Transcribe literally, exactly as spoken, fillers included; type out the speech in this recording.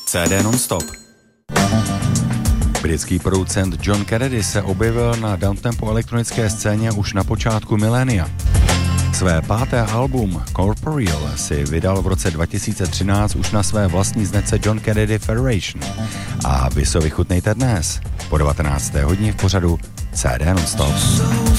C D non-stop. Britský producent John Kennedy se objevil na downtempo elektronické scéně už na počátku milénia. Své páté album Corporeal si vydal v roce dva tisíce třináct už na své vlastní značce John Kennedy Federation. A vy se vychutnejte dnes po devatenácté hodině v pořadu C D non-stop.